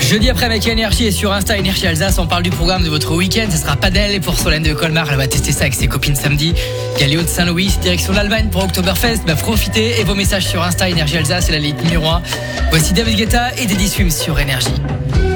Jeudi après avec Énergie et sur Insta Énergie Alsace, on parle du programme de votre week-end. Ce sera padel et pour Solène de Colmar, elle va tester ça avec ses copines samedi. Galéo de Saint-Louis, direction l'Allemagne pour Oktoberfest. Profitez et vos messages sur Insta Énergie Alsace, c'est la ligne numéro 1. Voici David Guetta et Daddy Swim sur Énergie.